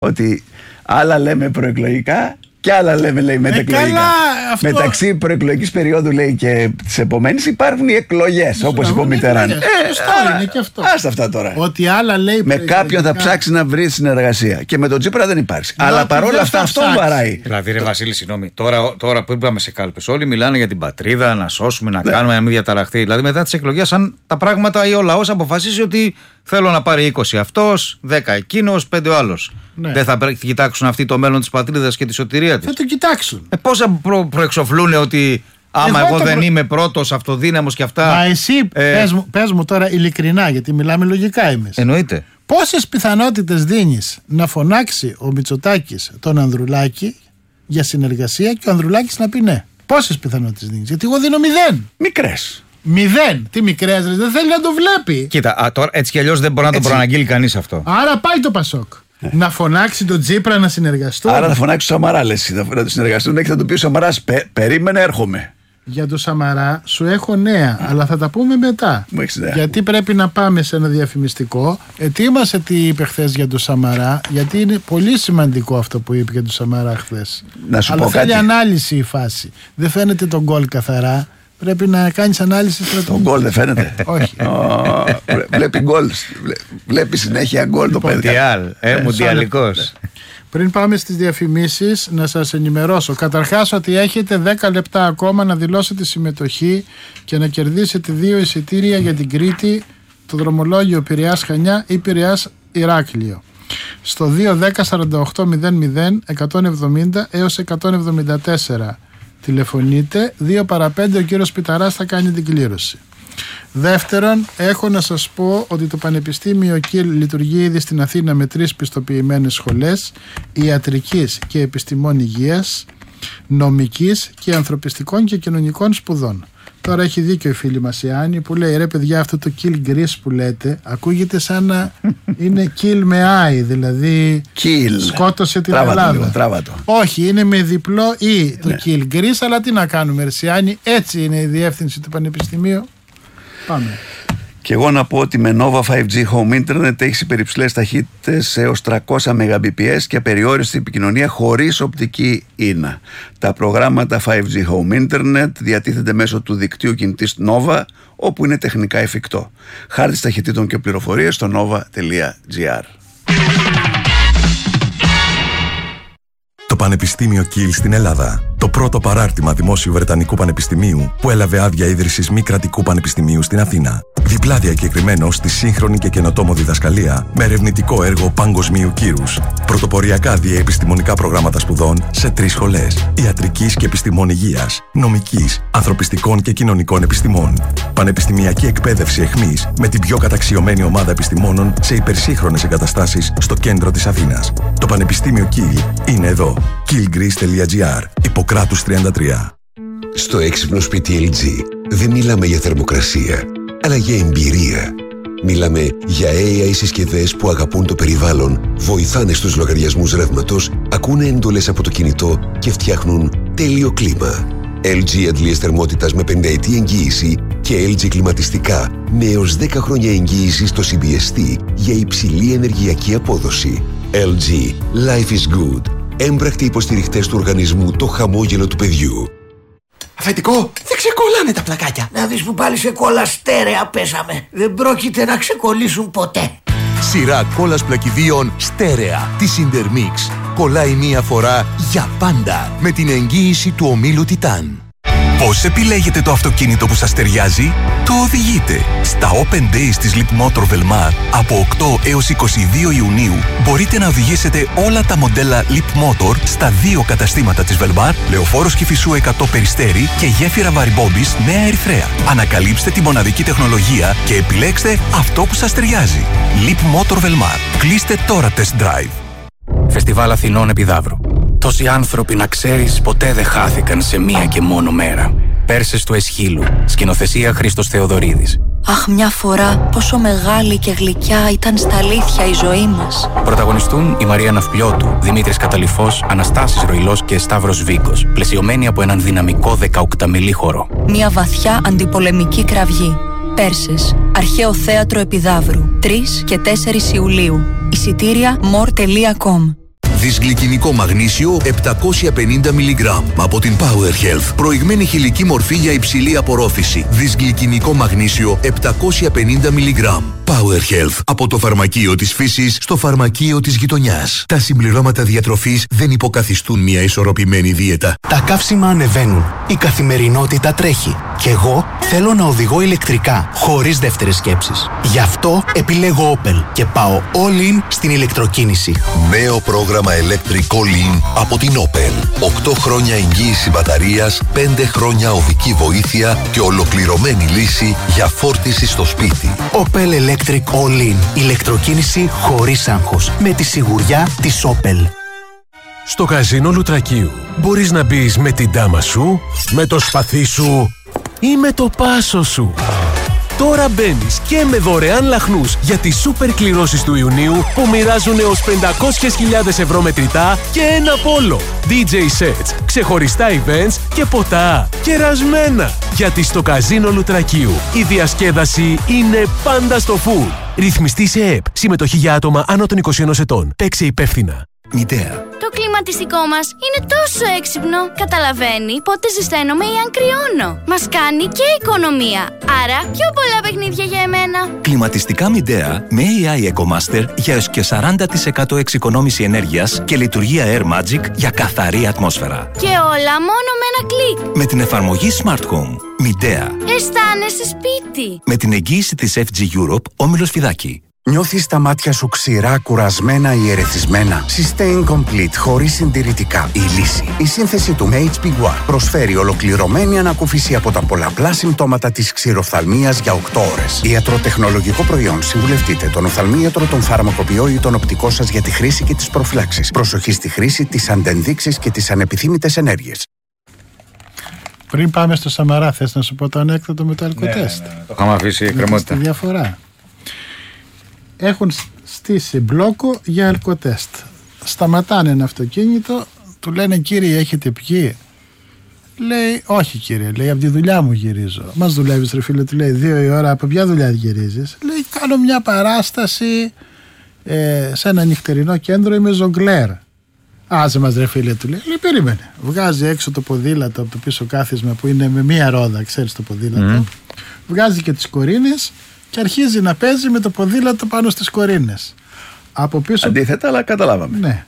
ότι άλλα λέμε προεκλογικά και άλλα λέμε, λέει, μετεκλογικά. Μεταξύ προεκλογικής περίοδου, λέει, και της επομένης υπάρχουν οι εκλογές, όπως είπε ο Μιτεράν. Είναι και αυτό. Άστα αυτά τώρα. Ότι άλλα λέει. Με κάποιον θα ψάξει να βρει συνεργασία. Και με τον Τσίπρα δεν υπάρχει. Αλλά παρόλα αυτά αυτό βαράει. Δηλαδή, ρε Βασίλη, συγγνώμη. Τώρα που είπαμε σε κάλπες, όλοι μιλάνε για την πατρίδα, να σώσουμε, να κάνουμε, να μην διαταραχθεί. Δηλαδή, μετά τις εκλογές, αν τα πράγματα ή ο λαός αποφασίσει ότι θέλω να πάρει 20 αυτός, 10 εκείνος, 5 ο άλλος. Ναι. Δεν θα κοιτάξουν αυτοί το μέλλον της πατρίδας και τη σωτηρία της? Θα το κοιτάξουν. Πώς θα προεξοφλούν ότι άμα εγώ δεν είμαι πρώτος, αυτοδύναμος και αυτά. Μα εσύ πες μου τώρα ειλικρινά, γιατί μιλάμε λογικά εμείς. Εννοείται. Πόσες πιθανότητες δίνεις να φωνάξει ο Μητσοτάκης τον Ανδρουλάκη για συνεργασία και ο Ανδρουλάκης να πει ναι? Πόσες πιθανότητες δίνεις? Γιατί εγώ δίνω 0. Μικρές. 0. Τι μικρές, δεν θέλει να το βλέπει. Κοίτα, τώρα έτσι κι αλλιώς δεν μπορεί να το προαναγγείλει κανείς αυτό. Άρα πάει το Πασόκ. Να φωνάξει τον Τσίπρα να συνεργαστούν. Άρα θα φωνάξει τον Σαμαρά, λες, να το συνεργαστούν και θα του πει ο Σαμαράς, περίμενε, έρχομαι. Για τον Σαμαρά σου έχω νέα, αλλά θα τα πούμε μετά. Γιατί πρέπει να πάμε σε ένα διαφημιστικό. Ετοίμασε τι είπε χθες για τον Σαμαρά, γιατί είναι πολύ σημαντικό αυτό που είπε για τον Σαμαρά χθες. Να σου αλλά πω θέλει κάτι. Ανάλυση η φάση. Δεν φαίνεται τον γκολ καθαρά. Πρέπει να κάνεις ανάλυση στρατηγική. Το γκολ δεν φαίνεται? Όχι. Βλέπει γκολ. Βλέπει συνέχεια γκολ το παιδί. Μουντιαλικός. Πριν πάμε στις διαφημίσεις, να σας ενημερώσω καταρχάς ότι έχετε 10 λεπτά ακόμα να δηλώσετε συμμετοχή και να κερδίσετε 2 εισιτήρια για την Κρήτη, το δρομολόγιο Πειραιάς Χανιά ή Πειραιάς Ηράκλειο. Στο 210-4800 170 έως 174 τηλεφωνείτε. 2 παρα 5 ο κύριος Πιταράς θα κάνει την κλήρωση. Δεύτερον, έχω να σας πω ότι το Πανεπιστήμιο ΚΙΛ λειτουργεί ήδη στην Αθήνα με 3 πιστοποιημένες σχολές ιατρικής και επιστημών υγείας, νομικής και ανθρωπιστικών και κοινωνικών σπουδών. Τώρα έχει δίκιο η φίλη μας η Άννη που λέει, ρε παιδιά, αυτό το kill Greece που λέτε ακούγεται σαν να είναι kill με I, δηλαδή σκότωσε την Ελλάδα. Τράβατο. Όχι, είναι με διπλό ή το kill Greece, αλλά τι να κάνουμε, Ρεσιάννη, έτσι είναι η διεύθυνση του Πανεπιστημίου. Πάμε. Και εγώ να πω ότι με Nova 5G Home Internet έχεις υπερυψηλές ταχύτητες έως 300 Mbps και απεριόριστη επικοινωνία χωρίς οπτική ίνα. Τα προγράμματα 5G Home Internet διατίθενται μέσω του δικτύου κινητής Nova, όπου είναι τεχνικά εφικτό. Χάρτης ταχυτήτων και πληροφορίες στο nova.gr. Το Πανεπιστήμιο Κιλ στην Ελλάδα. Το πρώτο παράρτημα δημόσιου Βρετανικού Πανεπιστημίου που έλαβε άδεια ίδρυσης μη κρατικού πανεπιστημίου στην Αθήνα. Διπλά διακεκριμένο στη σύγχρονη και καινοτόμο διδασκαλία με ερευνητικό έργο παγκοσμίου κύρους. Πρωτοποριακά διαεπιστημονικά προγράμματα σπουδών σε 3 σχολές. Ιατρικής και επιστημών υγείας, νομικής, ανθρωπιστικών και κοινωνικών επιστημών. Πανεπιστημιακή εκπαίδευση εχμής με την πιο καταξιωμένη ομάδα επιστημόνων σε υπερσύγχρονες εγκαταστάσεις στο κέντρο της Αθήνας. Το Πανεπιστήμιο Κιλ είναι εδώ. killgreece.gr. Ιπποκράτους 33. Στο έξυπνο σπίτι LG δεν μιλάμε για θερμοκρασία, αλλά για εμπειρία. Μιλάμε για AI συσκευές που αγαπούν το περιβάλλον, βοηθάνε στους λογαριασμούς ρεύματος, ακούνε εντολές από το κινητό και φτιάχνουν τέλειο κλίμα. LG αντλίες θερμότητας με 50ετή εγγύηση και LG κλιματιστικά με έως 10 χρόνια εγγύηση στο CBST για υψηλή ενεργειακή απόδοση. LG. Life is good. Έμπρακτοι υποστηριχτές του οργανισμού Το Χαμόγελο του Παιδιού. Αφεντικό, δεν ξεκολλάνε τα πλακάκια. Να δεις που πάλι σε κόλλα στέρεα πέσαμε. Δεν πρόκειται να ξεκολλήσουν ποτέ. Σειρά κόλλας πλακιδίων στέρεα της Intermix. Κολλάει μία φορά για πάντα με την εγγύηση του ομίλου Titan. Πώς επιλέγετε το αυτοκίνητο που σας ταιριάζει? Το οδηγείτε. Στα Open Days της Leapmotor Velmar από 8 έως 22 Ιουνίου μπορείτε να οδηγήσετε όλα τα μοντέλα Leapmotor στα 2 καταστήματα της Velmar, Λεωφόρος Κηφισού 100 Περιστέρι και γέφυρα Βαριμπόμπης Νέα Ερυθρέα. Ανακαλύψτε τη μοναδική τεχνολογία και επιλέξτε αυτό που σας ταιριάζει. Leapmotor Velmar. Κλείστε τώρα test drive. Φεστιβάλ Αθηνών Επιδαύρου. Τόσοι άνθρωποι, να ξέρεις, ποτέ δεν χάθηκαν σε μία και μόνο μέρα. Πέρσες του Εσχύλου. Σκηνοθεσία Χρήστος Θεοδωρίδης. Αχ, μια φορά πόσο μεγάλη και γλυκιά ήταν στα αλήθεια η ζωή μας. Πρωταγωνιστούν η Μαρία Ναυπλιώτου, Δημήτρης Καταλυφός, Αναστάσης Ροϊλός και Σταύρος Βίκος, πλαισιωμένοι από έναν δυναμικό 18μηλή χορό. Μια βαθιά αντιπολεμική κραυγή. Πέρσες. Αρχαίο Θέατρο Επιδαύρου. 3 και 4 Ιουλίου. Εισιτήρια more.com. Δυσγλυκινικό μαγνήσιο 750 μιλιγκράμμ από την Power Health. Προηγμένη χηλική μορφή για υψηλή απορρόφηση. Δυσγλυκινικό μαγνήσιο 750 μιλιγκράμμ. Power Health. Από το φαρμακείο της φύσης στο φαρμακείο της γειτονιάς. Τα συμπληρώματα διατροφής δεν υποκαθιστούν μια ισορροπημένη δίαιτα. Τα καύσιμα ανεβαίνουν. Η καθημερινότητα τρέχει. Και εγώ θέλω να οδηγώ ηλεκτρικά, χωρίς δεύτερες σκέψεις. Γι' αυτό επιλέγω Opel και πάω all in στην ηλεκτροκίνηση. Νέο πρόγραμμα Electric All In από την Opel. 8 χρόνια εγγύηση μπαταρίας, 5 χρόνια οδική βοήθεια και ολοκληρωμένη λύση για φόρτιση στο σπίτι. Opel Electric All In. Ηλεκτροκίνηση χωρίς άγχος. Με τη σιγουριά της Opel. Στο καζίνο Λουτρακίου μπορείς να μπεις με την ντάμα σου, με το σπαθί σου ή με το πάσο σου. Τώρα μπαίνεις και με δωρεάν λαχνούς για τις σούπερ κληρώσεις του Ιουνίου που μοιράζουν έως 500.000 ευρώ μετρητά και ένα πόλο. DJ sets, ξεχωριστά events και ποτά. Κερασμένα! Γιατί στο καζίνο Λουτρακίου η διασκέδαση είναι πάντα στο φουλ. Ρυθμιστή σε ΕΠ. Συμμετοχή για άτομα άνω των 21 ετών. Παίξε υπεύθυνα. Μητέα. Το κλιματιστικό μας είναι τόσο έξυπνο. Καταλαβαίνει πότε ζεσταίνομαι ή αν κρυώνω. Μας κάνει και οικονομία. Άρα πιο πολλά παιχνίδια για εμένα. Κλιματιστικά Midea με AI EcoMaster για έως και 40% εξοικονόμηση ενέργειας και λειτουργία Air Magic για καθαρή ατμόσφαιρα. Και όλα μόνο με ένα κλικ. Με την εφαρμογή Smart Home. Midea. Αισθάνεσαι σπίτι. Με την εγγύηση της FG Europe, Όμιλος Φιδάκη. Νιώθεις τα μάτια σου ξηρά, κουρασμένα ή ερεθισμένα? Sustain Complete, χωρίς συντηρητικά. Η λύση. Η σύνθεση του HB1 προσφέρει ολοκληρωμένη ανακούφιση από τα πολλαπλά συμπτώματα της ξηροφθαλμίας για 8 ώρες. Ιατροτεχνολογικό προϊόν. Συμβουλευτείτε τον οφθαλμίατρο, τον φαρμακοποιό ή τον οπτικό σας για τη χρήση και τις προφυλάξεις. Προσοχή στη χρήση, τις αντενδείξεις και τις ανεπιθύμητες ενέργειες. Πριν πάμε στο Σαμαρά, θες να σου πω το ανέκδοτο με το αλκοτέστ? Το είχαμε αφήσει εκκρεμότητα. Τη διαφορά. Έχουν στήσει μπλόκο για αλκοτέστ. Σταματάνε ένα αυτοκίνητο, του λένε κύριε έχετε πιει? Λέει όχι κύριε, λέει από τη δουλειά μου γυρίζω. Μας δουλεύεις ρε φίλε, του λέει 2 η ώρα, από ποια δουλειά γυρίζεις? Λέει κάνω μια παράσταση σε ένα νυχτερινό κέντρο, είμαι ζογκλέρ. Άσε μας ρε φίλε, του λέει περίμενε. Βγάζει έξω το ποδήλατο από το πίσω κάθισμα που είναι με μία ρόδα, ξέρεις το ποδήλατο. Βγάζει και τις κορίνες και αρχίζει να παίζει με το ποδήλατο πάνω στις κορίνες. Από πίσω... Αντίθετα, αλλά καταλάβαμε. Ναι.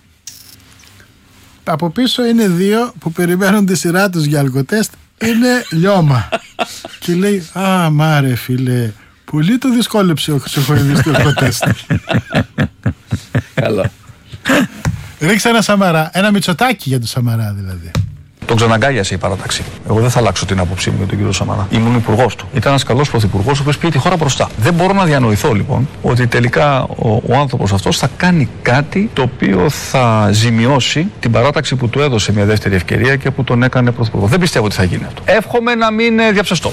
Από πίσω είναι 2 που περιμένουν τη σειρά τους για αλκοτέστ. Είναι λιώμα. Και λέει, α, μάρε φίλε, πολύ το δυσκόλεψε ο ξεχωριδής του αλκοτέστ. Καλό. Ρίξε ένα Σαμαρά, ένα Μητσοτάκι για το Σαμαρά δηλαδή. Τον ξαναγκάλιασε η παράταξη. Εγώ δεν θα αλλάξω την άποψή μου για τον κύριο Σαμαρά. Ήμουν υπουργός του. Ήταν ένας καλός πρωθυπουργός, ο οποίος πήγε τη χώρα μπροστά. Δεν μπορώ να διανοηθώ λοιπόν ότι τελικά ο άνθρωπος αυτός θα κάνει κάτι το οποίο θα ζημιώσει την παράταξη που του έδωσε μια δεύτερη ευκαιρία και που τον έκανε πρωθυπουργό. Δεν πιστεύω ότι θα γίνει αυτό. Εύχομαι να μην διαψευστώ.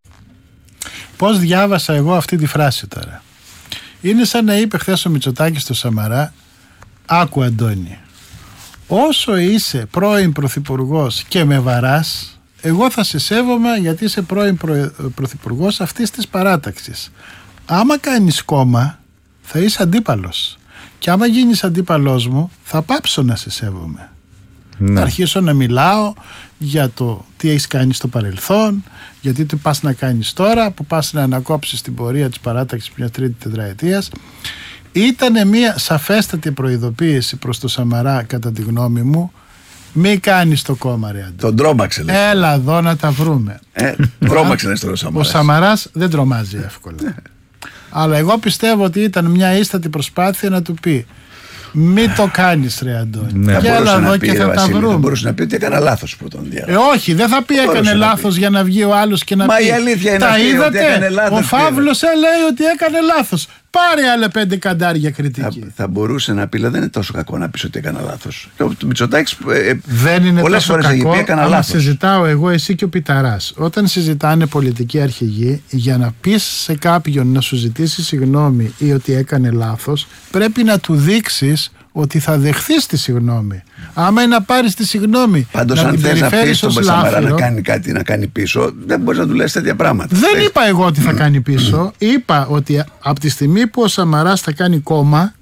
Πώς διάβασα εγώ αυτή τη φράση τώρα? Είναι σαν να είπε χθες ο Μητσοτάκης στο Σαμαρά, άκου Αντώνη, όσο είσαι πρώην πρωθυπουργός και με βαράς, εγώ θα σε σέβομαι γιατί είσαι πρώην πρωθυπουργός αυτής της παράταξης. Άμα κάνεις κόμμα θα είσαι αντίπαλος και άμα γίνεις αντίπαλός μου θα πάψω να σε σέβομαι. Θα αρχίσω να μιλάω για το τι έχεις κάνει στο παρελθόν, γιατί τι πας να κάνεις τώρα που πας να ανακόψεις την πορεία της παράταξης μια τρίτη τετραετίας. Ήτανε μια σαφέστατη προειδοποίηση προς το Σαμαρά, κατά τη γνώμη μου. Μη κάνεις το κόμμα ρε Αντώνη. Τον τρόμαξε λες. Έλα εδώ να τα βρούμε. Τρόμαξε λες τώρα ο Σαμαράς. Ο Σαμαράς δεν τρομάζει εύκολα. Αλλά εγώ πιστεύω ότι ήταν μια ίστατη προσπάθεια να του πει μη το κάνεις ρε Αντώνη. Ναι. Και έλα εδώ και θα τα βρούμε. Θα μπορούσε να πει ότι έκανε λάθος που τον διάλογο. Όχι, δεν θα πει έκανε λάθος για να βγει ο άλλος και να πει. Μα η αλήθεια είναι τα αυτή, είδατε, ότι έκανε λάθος. ο Φαύλος λέει ότι έκανε λάθος. Πάρε άλλα 5 καντάρια κριτική. Θα μπορούσε να πει, αλλά δεν είναι τόσο κακό να πει ότι έκανα λάθος. Και ο Μητσοτάκης δεν είναι πολλές τόσο φορές κακό. έχει πει έκανα άμα λάθος. συζητάω εγώ, εσύ και ο Πιταράς, όταν συζητάνε πολιτικοί αρχηγοί, για να πεις σε κάποιον να σου ζητήσει συγγνώμη ή ότι έκανε λάθος, πρέπει να του δείξεις ότι θα δεχθείς τη συγγνώμη. Άμα είναι να πάρεις τη συγγνώμη, πάντως αν θες να πεις στον Σαμαρά να κάνει κάτι, να κάνει πίσω, δεν μπορείς να του λες τέτοια πράγματα. Δεν είπα εγώ ότι θα κάνει πίσω. Είπα ότι από τη στιγμή που ο Σαμαράς θα κάνει κόμμα,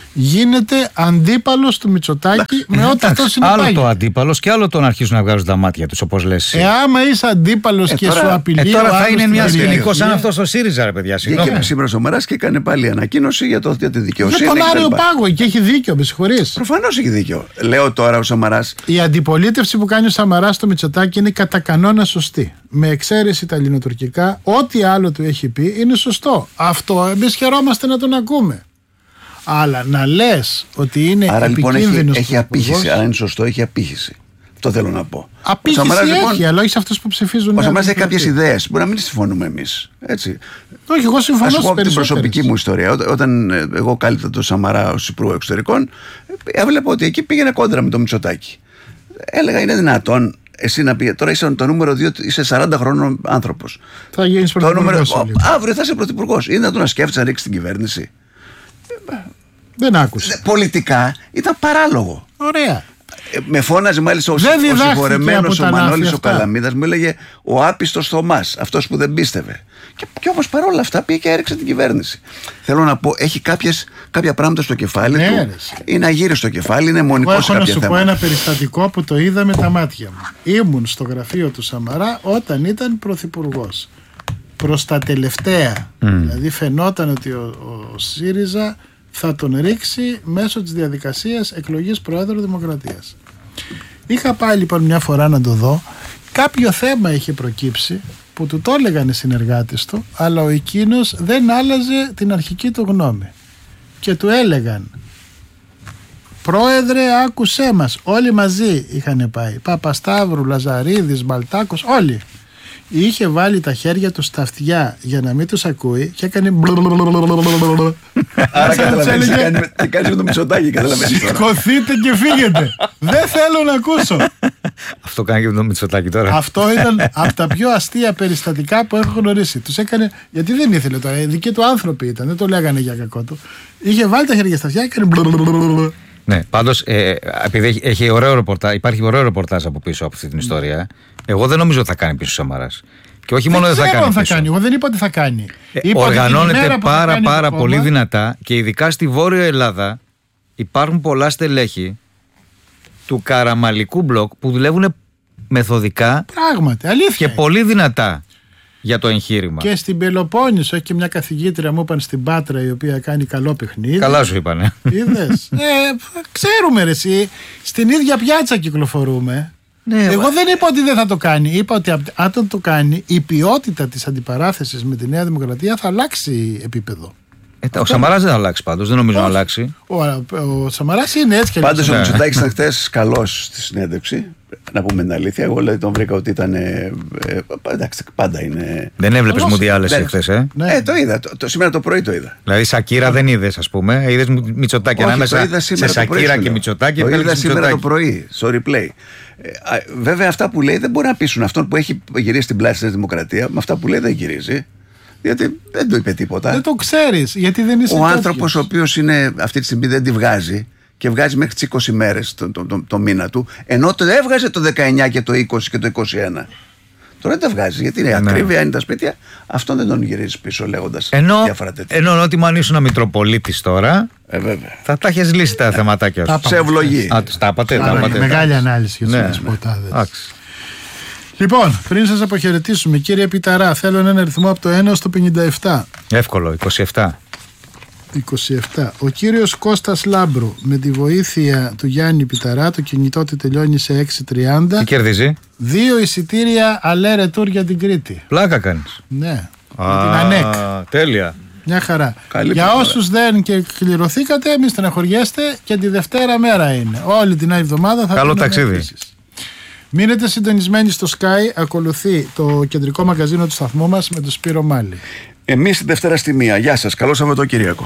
γίνεται αντίπαλος του Μητσοτάκη με ό,τι αυτό συνεπάγεται. Άλλο το αντίπαλος και άλλο το να αρχίσουν να βγάζουν τα μάτια τους, όπως λες. Άμα είσαι αντίπαλος και σου απειλεί. Τώρα θα είναι μια σκηνικό σαν αυτό στο ΣΥΡΙΖΑ, ρε παιδιά. Βγήκε σήμερα ο Σαμαράς και έκανε πάλι ανακοίνωση για τη δικαιοσύνη. Για τον Άριο Πάγο και έχει δίκιο, με συγχωρείς. Προφανώς έχει δίκιο. Λέω τώρα ο Σαμαράς. Η αντιπολίτευση που κάνει ο Σαμαράς στο Μητσοτάκη είναι κατά κανόνα σωστή. Με εξαίρεση τα ελληνοτουρκικά, ό,τι άλλο του έχει πει είναι σωστό. Αυτό εμείς χαιρόμαστε να τον ακούμε. Αλλά να λες ότι είναι επικίνδυνος. Λοιπόν έχει απήχηση. Αν είναι σωστό, έχει απήχηση. Αυτό θέλω να πω. Απήχηση έχει, αλλά όχι σε αυτούς που ψηφίζουν. Ο Σαμαράς έχει κάποιες ιδέες. Μπορεί να μην τις συμφωνούμε εμείς. Έτσι. Όχι, εγώ συμφωνώ. Ας πω από την προσωπική μου ιστορία. Όταν εγώ κάλυπτα τον Σαμαρά ως Υπουργό Εξωτερικών, έβλεπα ότι εκεί πήγαινε κόντρα με το Μητσοτάκη. Έλεγα, είναι δυνατόν εσύ να πει, τώρα είσαι το νούμερο 2, είσαι 40 χρόνων άνθρωπος. Θα γίνεις πρωθυπουργός. Αύριο θα είσαι πρωθυπουργός. Είναι δυνατόν να σκέφτεσαι να ρίξεις την κυβέρνηση? Δεν άκουσε. Πολιτικά ήταν παράλογο. Ωραία. Με φώναζε μάλιστα ο συγχωρεμένος ο Μανώλης ο Καλαμίδας, μου έλεγε ο άπιστος Θωμάς, αυτός που δεν πίστευε. Και όμως παρόλα αυτά πήγε και έριξε την κυβέρνηση. Θέλω να πω, έχει κάποια πράγματα στο κεφάλι του. Είναι αγύριστο κεφάλι, είναι μονικό σε κάποια θέματα. Έχω να σου πω ένα περιστατικό που το είδα με τα μάτια μου. Ήμουν στο γραφείο του Σαμαρά όταν ήταν πρωθυπουργός. Προς τα τελευταία. Δηλαδή φαινόταν ότι ο ΣΥΡΙΖΑ θα τον ρίξει μέσω της διαδικασίας εκλογής Προέδρου Δημοκρατίας. Είχα πάει λοιπόν μια φορά να το δω. Κάποιο θέμα είχε προκύψει που του το έλεγαν οι συνεργάτες του, αλλά ο εκείνος δεν άλλαζε την αρχική του γνώμη. Και του έλεγαν, Πρόεδρε, άκουσέ μας. Όλοι μαζί είχαν πάει. Παπασταύρου, Λαζαρίδης, Μπαλτάκος, όλοι. Είχε βάλει τα χέρια του στα αυτιά για να μην τους ακούει και έκανε άρα καταλαβαίνεις τι κάνεις με το Μητσοτάκη. Σηκωθείτε και φύγετε. Δεν θέλω να ακούσω. Αυτό κάνει και με το Μητσοτάκη τώρα. Αυτό ήταν από τα πιο αστεία περιστατικά που έχω γνωρίσει. Τους έκανε, γιατί δεν ήθελε τώρα, δικοί του άνθρωποι ήταν, δεν το λέγανε για κακό του. Είχε βάλει τα χέρια στα αυτιά και έκανε. Ναι, πάντως επειδή υπάρχει ωραίο ρεπορτάζ από πίσω από αυτή την ιστορία, εγώ δεν νομίζω ότι θα κάνει πίσω ο Σαμαράς. Και όχι μόνο δεν θα κάνει πίσω. Εγώ δεν είπα ότι θα κάνει. Οργανώνεται πάρα πολύ δυνατά και ειδικά στη Βόρεια Ελλάδα υπάρχουν πολλά στελέχη του καραμαλικού μπλοκ που δουλεύουν μεθοδικά. Πράγματι, αλήθεια. Και πολύ δυνατά για το εγχείρημα. Και στην Πελοπόννησο έχει και μια καθηγήτρια μου είπαν στην Πάτρα η οποία κάνει καλό παιχνίδι. Καλά σου είπανε. Είδες. Ξέρουμε ρε εσύ, στην ίδια πιάτσα κυκλοφορούμε. Ναι, εγώ δεν είπα ότι δεν θα το κάνει. Είπα ότι αν το κάνει, η ποιότητα της αντιπαράθεσης με τη Νέα Δημοκρατία θα αλλάξει επίπεδο. Ο Σαμαράς δεν θα αλλάξει πάντως, δεν νομίζω να αλλάξει. Ο Σαμαράς είναι έτσι και πάντως ο Μητσοτάκης ήταν χθες καλός στη συνέντευξη. Να πούμε την αλήθεια. Εγώ δηλαδή τον βρήκα ότι ήταν. Εντάξει, πάντα είναι. Δεν έβλεπες Μουντιάλες χθες, Το είδα. Σήμερα το πρωί το είδα. Δηλαδή Σακύρα δεν είδες, ας πούμε. Είδες Μητσοτάκη ανάμεσα σε Σακύρα και Μητσοτάκη. Το είδα σήμερα το πρωί στο replay. Βέβαια αυτά που λέει δεν μπορεί να πείσουν αυτόν που έχει γυρίσει την πλάτη της Δημοκρατία. Με αυτά που λέει δεν γυρίζει. Γιατί δεν το είπε τίποτα. Δεν το ξέρεις. Γιατί δεν είσαι ο άνθρωπος ο οποίος είναι αυτή τη στιγμή δεν τη βγάζει και βγάζει μέχρι τις 20 μέρες το μήνα του, ενώ το έβγαζε το 19 και το 20 και το 21. Τώρα δεν τα βγάζει γιατί είναι ακρίβεια, είναι τα σπίτια. Αυτό δεν τον γυρίζει πίσω λέγοντας διάφορα τέτοια. Ενώ ότι αν ήσουν Μητροπολίτης τώρα, θα τα έχεις λύσει τα θεματάκια σου. Σε ευλογή. Τα μεγάλη ανάλυση για τους δεσποτάδες. Λοιπόν, πριν σας αποχαιρετήσουμε, κύριε Πιταρά, θέλω έναν αριθμό από το 1 στο 57. Εύκολο, 27. 27. Ο κύριος Κώστας Λάμπρου, με τη βοήθεια του Γιάννη Πιταρά, το κινητό του τελειώνει σε 6.30. Τι κερδίζει? 2 εισιτήρια αλέ ρετούρ για την Κρήτη. Πλάκα κάνεις. Ναι, με την ΑΝΕΚ. Τέλεια. Μια χαρά. Καλή για όσους δεν και κληρωθήκατε, μην στεναχωριέστε, και τη Δευτέρα μέρα είναι. Όλη την άλλη εβδομάδα θα καλό ταξίδι. Μείνετε συντονισμένοι στο Sky. Ακολουθεί το κεντρικό μαγκαζίνο του σταθμού μας με τον Σπύρο Μάλη. Εμείς τη Δευτέρα στη 1. Γεια σας. Καλό Σαββατοκύριακο.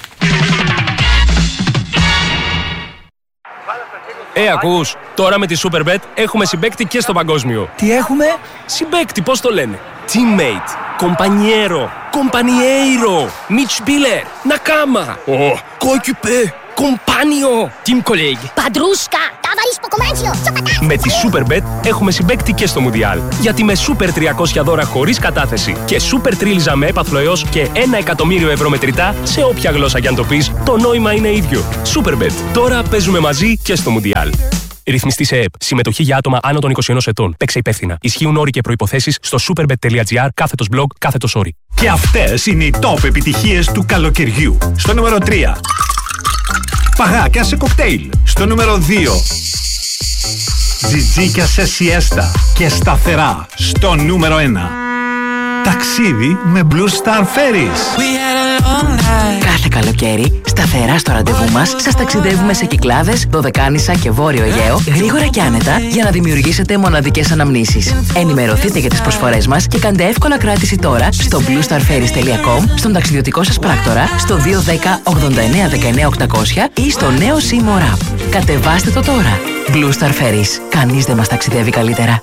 Ακούς, τώρα με τη Superbet έχουμε συμπαίκτη και στο παγκόσμιο. Τι έχουμε? Συμπαίκτη, πώς το λένε? Teammate, compañero, compañeiro, Mitspieler, Nakama, coéquipier, compagnon, team colleague. Παντρούσκα, ταβαρίς Με τη Superbet έχουμε συμπαίκτη και στο Μουντιάλ. Γιατί με Super 300 δώρα χωρίς κατάθεση και Super Τρίλιζα με έπαθλο έως και 1 εκατομμύριο ευρώ μετρητά, σε όποια γλώσσα κι αν το πεις, το νόημα είναι ίδιο. Superbet. Τώρα παίζουμε μαζί και στο Μουντιάλ. Ρυθμιστή σε ΕΕΠ. Συμμετοχή για άτομα άνω των 21 ετών. Παίξε υπεύθυνα. Ισχύουν όροι και προϋποθέσεις στο superbet.gr/blog/όροι. Και αυτές είναι οι top επιτυχίες του καλοκαιριού. Στο νούμερο 3. Παγάκια σε κοκτέιλ. Στο νούμερο 2. Τζιτζίκια σε σιέστα και σταθερά. Στο νούμερο 1. Ταξίδι με Blue Star Ferries. Κάθε καλοκαίρι, σταθερά στο ραντεβού μας, σας ταξιδεύουμε σε Κυκλάδες, Δωδεκάνησα και Βόρειο Αιγαίο, γρήγορα και άνετα, για να δημιουργήσετε μοναδικές αναμνήσεις. Ενημερωθείτε για τις προσφορές μας και κάντε εύκολα κράτηση τώρα στο bluestarferries.com, στον ταξιδιωτικό σας πράκτορα, στο 210 89 19 800 ή στο νέο Seymour App. Κατεβάστε το τώρα. Blue Star Ferries. Κανείς δεν μας ταξιδεύει καλύτερα.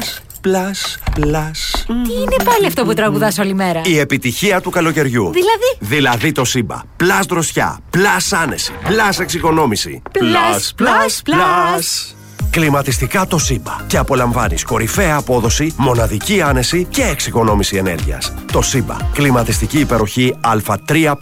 Πλάς. Τι είναι πάλι αυτό που τραγουδάς όλη μέρα? Η επιτυχία του καλοκαιριού. Δηλαδή το Σύμπα. Πλάς δροσιά, πλάς άνεση, πλάς εξοικονόμηση. Πλάς. Κλιματιστικά το Σύμπα. Και απολαμβάνεις κορυφαία απόδοση, μοναδική άνεση και εξοικονόμηση ενέργειας. Το Σύμπα. Κλιματιστική υπεροχή Α3+.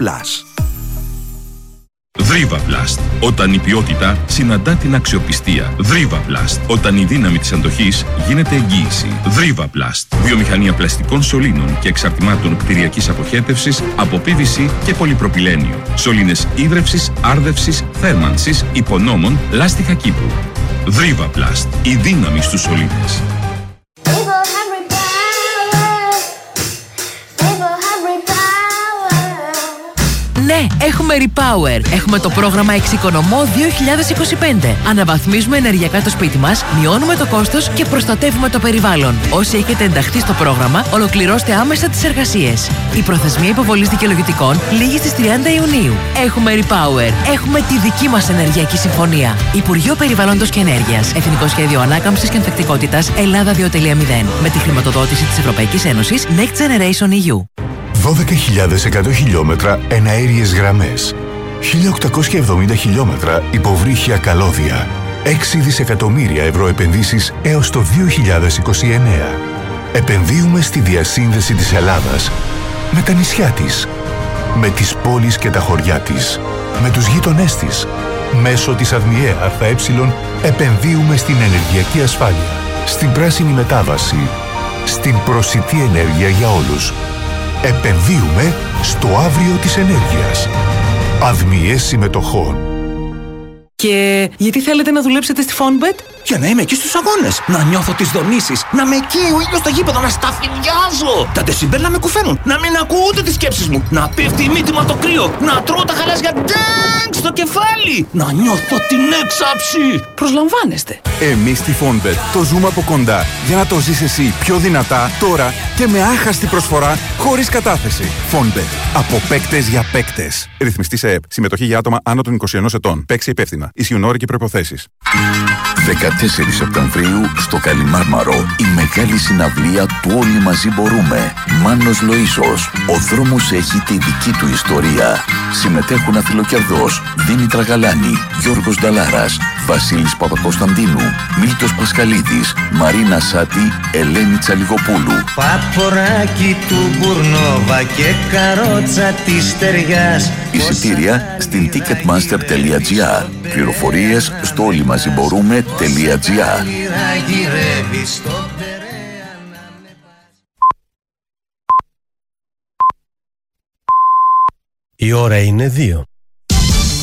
Δρίβαπλαστ. Όταν η ποιότητα συναντά την αξιοπιστία. Δρίβαπλαστ. Όταν η δύναμη της αντοχής γίνεται εγγύηση. Δρίβαπλαστ. Βιομηχανία πλαστικών σωλήνων και εξαρτημάτων κτηριακής αποχέτευσης από PVC και πολυπροπυλένιο. Σωλήνες ίδρευσης, άρδευσης, θέρμανσης, υπονόμων, λάστιχα κήπου. Δρίβαπλαστ. Η δύναμη στους σωλήνες. Ναι, έχουμε Repower. Έχουμε το πρόγραμμα Εξοικονομώ 2025. Αναβαθμίζουμε ενεργειακά το σπίτι μας, μειώνουμε το κόστος και προστατεύουμε το περιβάλλον. Όσοι έχετε ενταχθεί στο πρόγραμμα, ολοκληρώστε άμεσα τις εργασίες. Η προθεσμία υποβολής δικαιολογητικών λήγει στις 30 Ιουνίου. Έχουμε Repower. Έχουμε τη δική μας ενεργειακή συμφωνία. Υπουργείο Περιβάλλοντος και Ενέργειας. Εθνικό Σχέδιο Ανάκαμψης και Ανθεκτικότητας Ελλάδα 2.0. Με τη χρηματοδότηση της Ευρωπαϊκής Ένωσης Next Generation EU. 12.100 χιλιόμετρα εναέριες γραμμές, 1.870 χιλιόμετρα υποβρύχια καλώδια, 6 δισεκατομμύρια ευρώ επενδύσεις έως το 2029. Επενδύουμε στη διασύνδεση της Ελλάδας με τα νησιά της, με τις πόλεις και τα χωριά της, με τους γείτονές της. Μέσω της ΑΔΜΙΕ ΑΕ επενδύουμε στην ενεργειακή ασφάλεια, στην πράσινη μετάβαση, στην προσιτή ενέργεια για όλους. Επενδύουμε στο αύριο της ενέργειας. ΑΔΜΙΕ συμμετοχών. Και γιατί θέλετε να δουλέψετε στη Fonbet? Για να είμαι εκεί στους αγώνες, να νιώθω τις δονήσεις, να με εκεί ο ήλιος στο γήπεδο, να σταφυδιάζω. Τα ντεσιμπέλ να με κουφαίνουν, να μην ακούω ούτε τις σκέψεις μου, να πέφτει η μύτη μου από το κρύο, να τρώω τα γαλάζια ντάγκ στο κεφάλι, να νιώθω την έξαψη. Προσλαμβάνεστε. Εμείς στη Fonbet το ζούμε από κοντά για να το ζεις εσύ πιο δυνατά τώρα και με άχαστη προσφορά χωρίς κατάθεση. Fonbet. Από παίκτες για παίκτες. Ρυθμιστή σε ΕΕΠ. Συμμετοχή για άτομα άνω των 21 ετών. Παίξε υπεύθυνα. Ισχύουν όροι και προϋποθέσεις. 14 Σεπτεμβρίου στο Καλιμάρμαρο η μεγάλη συναυλία του Όλοι Μαζί Μπορούμε. Μάνος Λοΐσος. Ο δρόμος έχει τη δική του ιστορία. Συμμετέχουν Αθηλοκερδός, Δήμητρα Γαλάνη, Γιώργος Νταλάρας, Βασίλης Παπακοσταντίνου, Μίλτος Πασχαλίδης, Μαρίνα Σάτη, Ελένη Τσαλιγοπούλου. Παποράκι του Μπουρνόβα και καρότσα της Στεριάς. Εισιτήρια στην ticketmaster.gr. Πληροφορίες στο όλοιμαζιμπορούμε.gr. Η ώρα είναι 2.